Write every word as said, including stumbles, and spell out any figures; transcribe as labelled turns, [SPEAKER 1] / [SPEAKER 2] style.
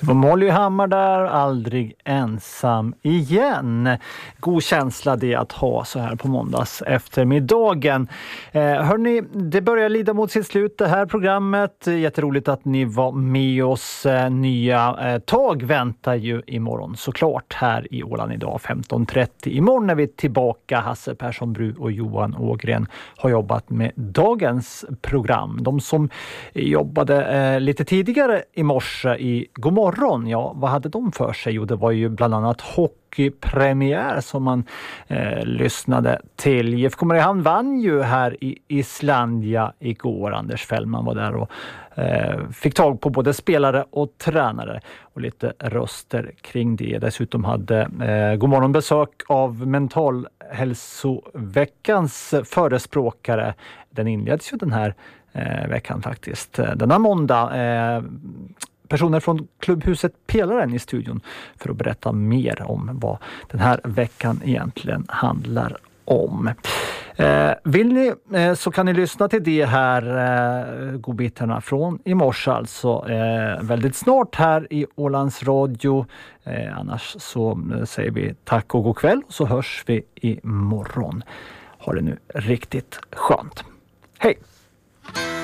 [SPEAKER 1] Det var Molly Hammar där, aldrig ensam igen. God känsla det att ha så här på måndags eftermiddagen. Eh, hörrni, det börjar lida mot sitt slut det här programmet. Jätteroligt att ni var med oss. Eh, nya eh, tag väntar ju imorgon såklart här i Åland idag femton trettio. Imorgon är vi tillbaka. Hasse Persson Bru och Johan Ågren har jobbat med dagens program. De som jobbade eh, lite tidigare i morse i Godmorgon. Ja, vad hade de för sig? Jo, det var ju bland annat hockeypremiär som man eh, lyssnade till. I F K Mariehamn vann ju här i Islandia igår. Anders Fällman var där och eh, fick tag på både spelare och tränare och lite röster kring det. Dessutom hade eh, Godmorgon besök av mentalhälsoveckans förespråkare. Den inleds ju den här eh, veckan faktiskt. Denna måndag eh, personer från klubbhuset Pelaren i studion för att berätta mer om vad den här veckan egentligen handlar om. Eh, vill ni eh, så kan ni lyssna till det här eh, godbitarna från i morse alltså eh, väldigt snart här i Ålands Radio. Eh, annars så eh, säger vi tack och god kväll och så hörs vi imorgon. Ha det nu riktigt skönt. Hej!